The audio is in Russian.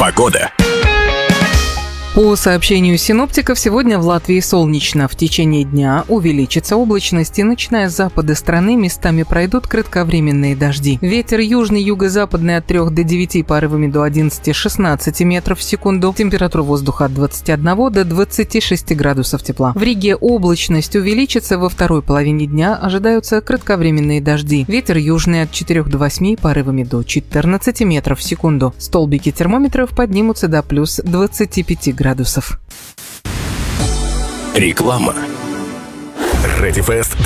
Погода. По сообщению синоптиков, сегодня в Латвии солнечно. В течение дня увеличится облачность, и начиная с запада страны местами пройдут кратковременные дожди. Ветер южный, юго-западный от 3 до 9, порывами до 11-16 метров в секунду. Температура воздуха от 21 до 26 градусов тепла. В Риге облачность увеличится, во второй половине дня ожидаются кратковременные дожди. Ветер южный от 4 до 8, порывами до 14 метров в секунду. Столбики термометров поднимутся до плюс 25 градусов. Реклама. Ready Fest